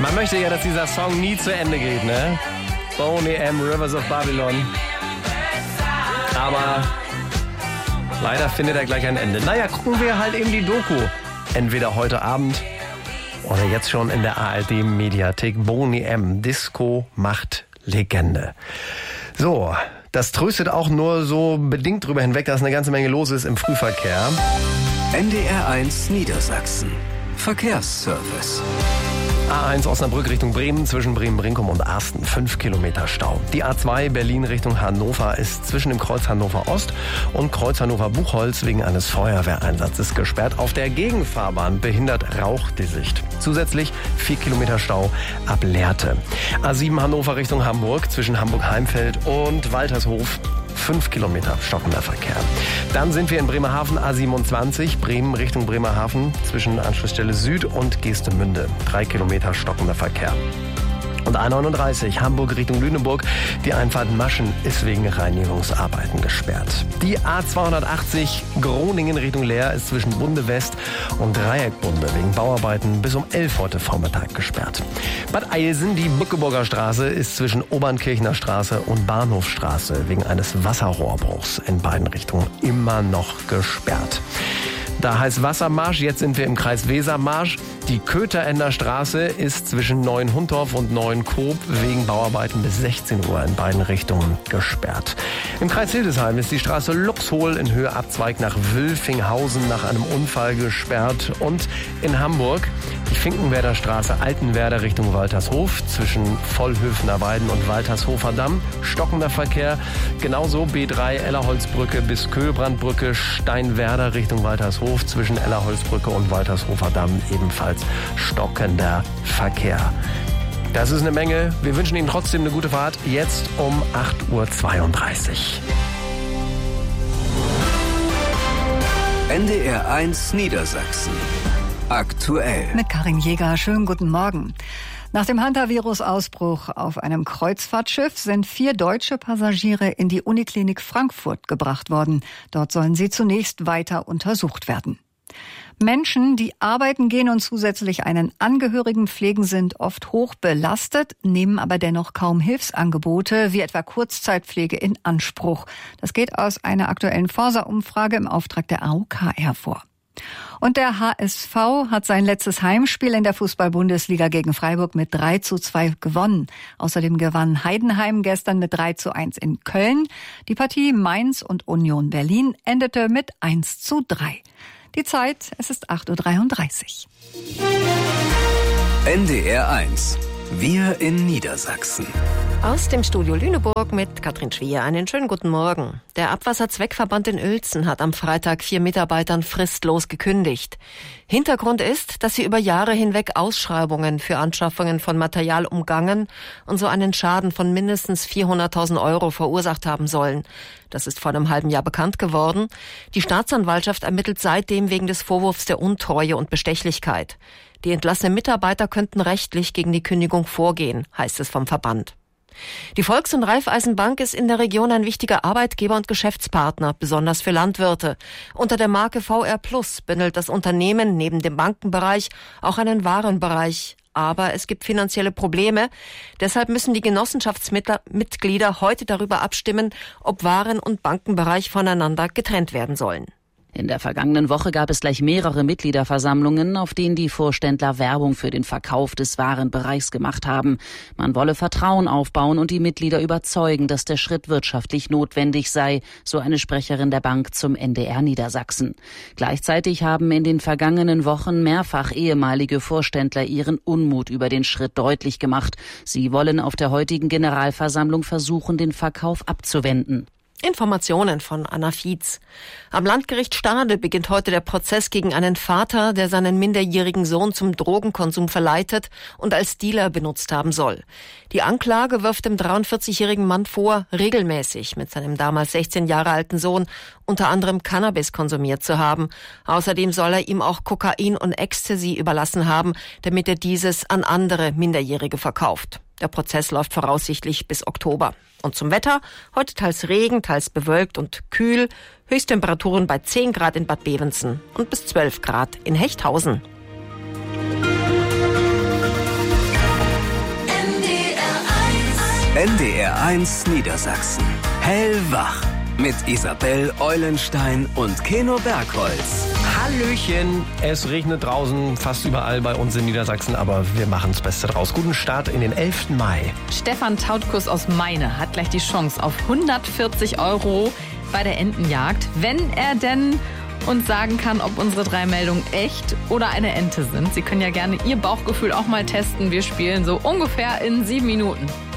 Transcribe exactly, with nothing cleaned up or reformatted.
Man möchte ja, dass dieser Song nie zu Ende geht, ne? Boney M, Rivers of Babylon. Aber leider findet er gleich ein Ende. Naja, gucken wir halt eben die Doku. Entweder heute Abend oder jetzt schon in der A R D-Mediathek. Boney M, Disco macht Legende. So, das tröstet auch nur so bedingt drüber hinweg, dass eine ganze Menge los ist im Frühverkehr. N D R eins Niedersachsen. Verkehrsservice. A eins Osnabrück Richtung Bremen, zwischen Bremen-Brinkum und Arsten, fünf Kilometer Stau. Die A zwei Berlin Richtung Hannover ist zwischen dem Kreuz Hannover Ost und Kreuz Hannover Buchholz wegen eines Feuerwehreinsatzes gesperrt. Auf der Gegenfahrbahn behindert Rauch die Sicht. Zusätzlich vier Kilometer Stau ab Lehrte. A sieben Hannover Richtung Hamburg, zwischen Hamburg-Heimfeld und Waltershof. fünf Kilometer stockender Verkehr. Dann sind wir in Bremerhaven, A siebenundzwanzig, Bremen Richtung Bremerhaven, zwischen Anschlussstelle Süd und Geestemünde. drei Kilometer stockender Verkehr. Und A neununddreißig, Hamburg Richtung Lüneburg. Die Einfahrt Maschen ist wegen Reinigungsarbeiten gesperrt. Die A zweihundertachtzig, Groningen Richtung Leer, ist zwischen Bunde West und Dreieckbunde wegen Bauarbeiten bis um elf heute Vormittag gesperrt. Bad Eilsen, die Bückeburger Straße, ist zwischen Obernkirchner Straße und Bahnhofstraße wegen eines Wasserrohrbruchs in beiden Richtungen immer noch gesperrt. Da heißt Wassermarsch, jetzt sind wir im Kreis Wesermarsch. Die Köterender Straße ist zwischen Neuenhundorf und Neuenkoop wegen Bauarbeiten bis sechzehn Uhr in beiden Richtungen gesperrt. Im Kreis Hildesheim ist die Straße Luxhol in Höhe Abzweig nach Wülfinghausen nach einem Unfall gesperrt. Und in Hamburg die Finkenwerder Straße Altenwerder Richtung Waltershof zwischen Vollhöfener Weiden und Waltershofer Damm. Stockender Verkehr. Genauso B drei Ellerholzbrücke bis Köhlbrandbrücke Steinwerder Richtung Waltershof zwischen Ellerholzbrücke und Waltershofer Damm ebenfalls stockender Verkehr. Das ist eine Menge. Wir wünschen Ihnen trotzdem eine gute Fahrt. Jetzt um acht Uhr zweiunddreißig. N D R eins Niedersachsen. Aktuell. Mit Karin Jäger. Schönen guten Morgen. Nach dem Hantavirus-Ausbruch auf einem Kreuzfahrtschiff sind vier deutsche Passagiere in die Uniklinik Frankfurt gebracht worden. Dort sollen sie zunächst weiter untersucht werden. Menschen, die arbeiten gehen und zusätzlich einen Angehörigen pflegen, sind oft hoch belastet, nehmen aber dennoch kaum Hilfsangebote wie etwa Kurzzeitpflege in Anspruch. Das geht aus einer aktuellen Forsa-Umfrage im Auftrag der A O K hervor. Und der H S V hat sein letztes Heimspiel in der Fußball-Bundesliga gegen Freiburg mit drei zu zwei gewonnen. Außerdem gewann Heidenheim gestern mit drei zu eins in Köln. Die Partie Mainz und Union Berlin endete mit eins zu drei. Die Zeit, es ist acht Uhr dreiunddreißig. N D R eins. Wir in Niedersachsen. Aus dem Studio Lüneburg mit Katrin Schwier. Einen schönen guten Morgen. Der Abwasserzweckverband in Uelzen hat am Freitag vier Mitarbeitern fristlos gekündigt. Hintergrund ist, dass sie über Jahre hinweg Ausschreibungen für Anschaffungen von Material umgangen und so einen Schaden von mindestens vierhunderttausend Euro verursacht haben sollen. Das ist vor einem halben Jahr bekannt geworden. Die Staatsanwaltschaft ermittelt seitdem wegen des Vorwurfs der Untreue und Bestechlichkeit. Die entlassenen Mitarbeiter könnten rechtlich gegen die Kündigung vorgehen, heißt es vom Verband. Die Volks- und Raiffeisenbank ist in der Region ein wichtiger Arbeitgeber und Geschäftspartner, besonders für Landwirte. Unter der Marke V R Plus bündelt das Unternehmen neben dem Bankenbereich auch einen Warenbereich. Aber es gibt finanzielle Probleme. Deshalb müssen die Genossenschaftsmitglieder heute darüber abstimmen, ob Waren- und Bankenbereich voneinander getrennt werden sollen. In der vergangenen Woche gab es gleich mehrere Mitgliederversammlungen, auf denen die Vorständler Werbung für den Verkauf des Warenbereichs gemacht haben. Man wolle Vertrauen aufbauen und die Mitglieder überzeugen, dass der Schritt wirtschaftlich notwendig sei, so eine Sprecherin der Bank zum N D R Niedersachsen. Gleichzeitig haben in den vergangenen Wochen mehrfach ehemalige Vorständler ihren Unmut über den Schritt deutlich gemacht. Sie wollen auf der heutigen Generalversammlung versuchen, den Verkauf abzuwenden. Informationen von Anna Fietz. Am Landgericht Stade beginnt heute der Prozess gegen einen Vater, der seinen minderjährigen Sohn zum Drogenkonsum verleitet und als Dealer benutzt haben soll. Die Anklage wirft dem dreiundvierzigjährigen Mann vor, regelmäßig mit seinem damals sechzehn Jahre alten Sohn unter anderem Cannabis konsumiert zu haben. Außerdem soll er ihm auch Kokain und Ecstasy überlassen haben, damit er dieses an andere Minderjährige verkauft. Der Prozess läuft voraussichtlich bis Oktober. Und zum Wetter, heute teils Regen, teils bewölkt und kühl. Höchsttemperaturen bei zehn Grad in Bad Bevensen und bis zwölf Grad in Hechthausen. N D R eins Niedersachsen. Hellwach. Mit Isabel Eulenstein und Keno Bergholz. Hallöchen, es regnet draußen fast überall bei uns in Niedersachsen, aber wir machen das Beste draus. Guten Start in den elften Mai. Stefan Tautkus aus Meine hat gleich die Chance auf hundertvierzig Euro bei der Entenjagd, wenn er denn uns sagen kann, ob unsere drei Meldungen echt oder eine Ente sind. Sie können ja gerne Ihr Bauchgefühl auch mal testen. Wir spielen so ungefähr in sieben Minuten.